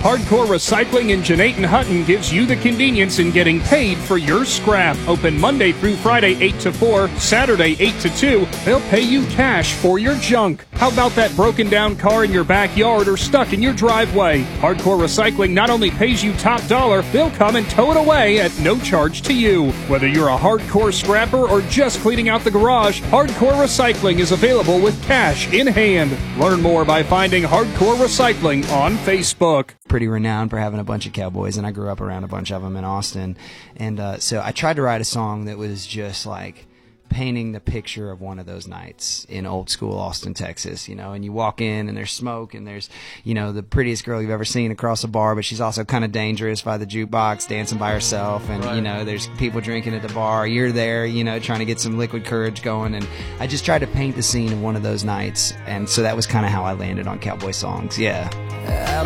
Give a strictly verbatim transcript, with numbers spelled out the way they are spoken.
Hardcore Recycling in Jeanette Hutton gives you the convenience in getting paid for your scrap. Open Monday through Friday eight to four, Saturday eight to two. They'll pay you cash for your junk. How about that broken down car in your backyard or stuck in your driveway? Hardcore Recycling not only pays you top dollar, they'll come and tow it away at no charge to you. Whether you're a hardcore scrapper or just cleaning out the garage, Hardcore Recycling is available with cash in hand. Learn more by finding Hardcore Recycling on Facebook. Pretty renowned for having a bunch of cowboys, and I grew up around a bunch of them in Austin. And uh, so I tried to write a song that was just like painting the picture of one of those nights in old school Austin, Texas, you know, and you walk in and there's smoke and there's, you know, the prettiest girl you've ever seen across a bar, but she's also kind of dangerous by the jukebox dancing by herself. And, right. you know, there's people drinking at the bar. You're there, you know, trying to get some liquid courage going. And I just tried to paint the scene of one of those nights. And so that was kind of how I landed on Cowboy Songs. Yeah.